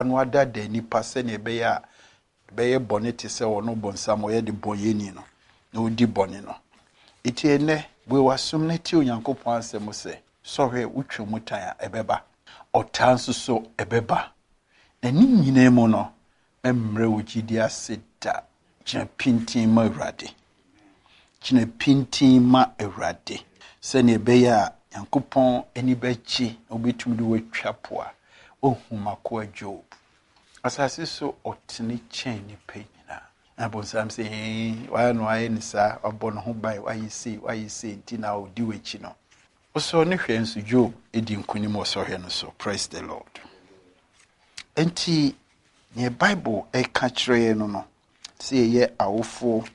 no ada da nipa se ne be ya bone te se ono bonsam ye de boyeni no na odi bone no iti ene we wasum ne ti onyankopon asem se sorry utwe mutan a ebeba otanso so ebeba na ni nyina mu no memre wogidi aseda kina pintin ma Awurade kina pintin ma Awurade se ne be ya yankopon eni bechi obetumi de watwa poa ohumako Job asase so otini chen ni penyina abonsam say why no aye ni sa obon ho bai why you say ntina odi wechi no oso ne hwe nso Job edi nkunim osohwe no so praise the Lord enti ne Bible e ka kire no no se ye awofo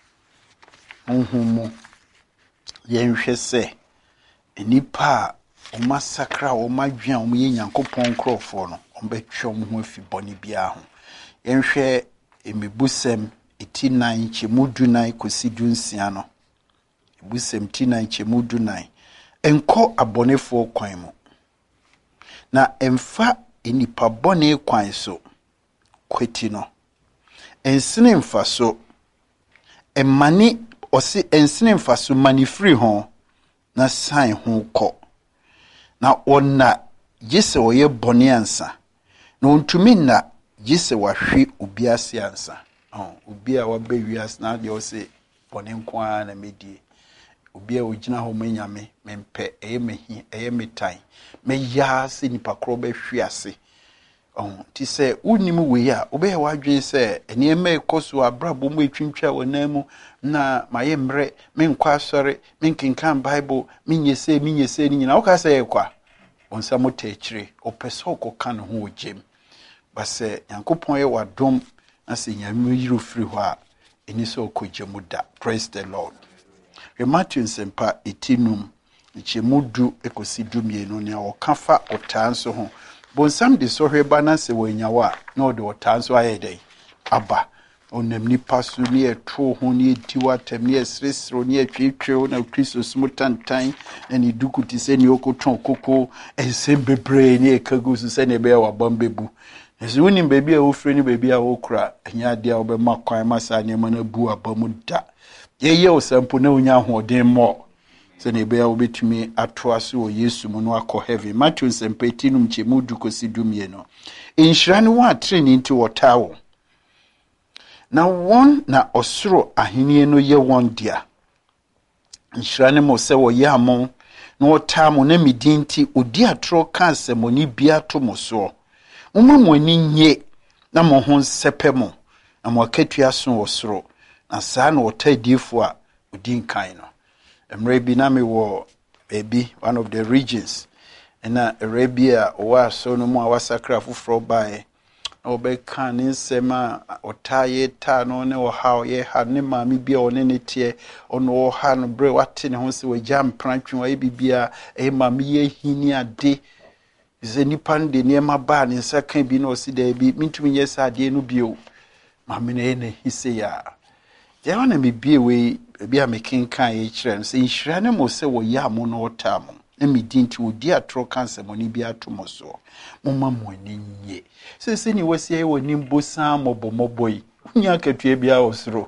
honhumu ye nhwe se enipa o masakra o madwan o ye nyankopon krofo no o betwom ho afi boni bia ho yenhwe emebusem eti9 chemudunan kosidu nsia no ebusem eti9 chemudunan enko abonefo kwan mu na emfa enipa bone kwan so kweti no ensene mfa so emani osi ensene mfa so mani free ho na sign ho ko na ona gise oye bone ansa na ontumi na gise wahwe obi ase ansa obi a wabe wias na de o se bone kwa na medie obi a ogina ho manyame mempe eyemehi eyemetan meya se nipa kro be hwe ase ti se unimu we ya obe wadwen se eniema ekoso abrabo mu etwintwa wonamu na maye mre menkwa sore menkinkan Bible minyese ni nyina wo ka se yekwa onsamo techire opeso kokan ho ogem base yankopon ye wadom na se nyame yiro firi ho a eni so okogemu da praise the Lord Matthew sempa etinum chemudu ekosidumie ne okafa otanso ho bonsam de sohwe bana se wanyawa na ode otanso ayedai aba onam nipa so ne eto ho ne etiwa tem ne esresro ne atwetwe na Kristo smutantan eni dukuti se ne okoton koko ensembebre ne ekagusu se ne be wa bambebu ezu ni bebi a ofre ni bebi a okura anya de a obema kwan masa ne mana bu abamu da ye osampo na onya hoden mo se ne be a obetumi atoa so o Yesu mu no akọ heaven Matthew sempetinum chemudu kosidumie no inhirane wa training nti wotawo na won na osoro ahenie no ye won dia inhirane mo se wo ye amon na wotamo na midinti odi atro kansemoni bia to mo so mo ani nye na mo ho nsepemo na mo akatua so osoro na saa na wotadifo a odi nkan no emre bi na me wo ebi one of the regions na Arabia wa so no mo awasakra foforo bae obeka ne nsema otaye ta no ne wo ha ye ha ne maami bia one ne tie ono wo ha no bre wate ne ho se wagya mprantwe wa bibia e maami ye hini ade zeni pande ne ma ba ne saka bi no si da bi mintumi yesa ade no bio maami ne hise ya je wana me bie we bia mekinkan ye kire no se nhira ne mo se wo ya mo no otamo na midinti odi atro cancer moni bia atomoso moma mo ani nye se ni wasi ye woni mbosa mobomoboi nya katua bia osoro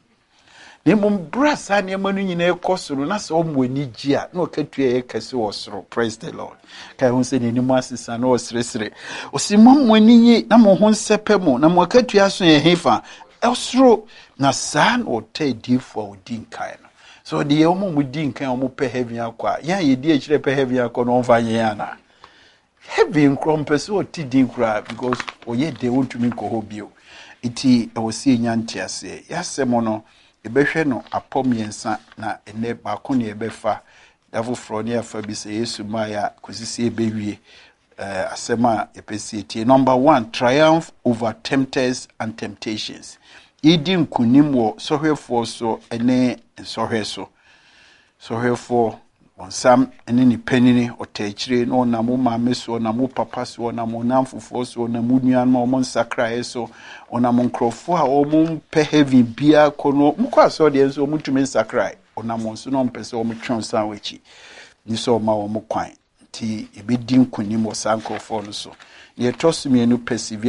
ne mo brasa ne manu nyina ekosoro na se o mo ani gia na okatua ye kase osoro praise the Lord kai hun se ni mo asisa na osresre osimo mo ani nye na mo ho nsepemo na mo akatua so ye hefa osoro na san o tedi for odinkai no so the yomo mudi nkan omo pe heaven akwa ya ye di ekire pe heaven akwa no mfa yen ana heaven krompeso otidi kra because oye de wontumi ko bio iti ewosi nyante ase yasemo no ebehwe no apomyensa na ene ba ko ne ebefa davo fro ne afa bi se Yesu maya kosisi ebewie asema epesi eti number 1 triumph over tempters and temptations yedi nkunim wo sohwefo so ene sohweso sohwefo onsam ene ni panini otechire no na mo maame so na mo papa so na mo namfofo so na mo nuan ma mo nsakra so ona mo nkrofo a o mo pe heavy bia kono mkwa so de so mo tumi nsakra ona mo so no mpese o mo twon san wachi ni so ma o mo kwan ti ebedi nkunim wo sankrofo no so ye tosumi enu perceive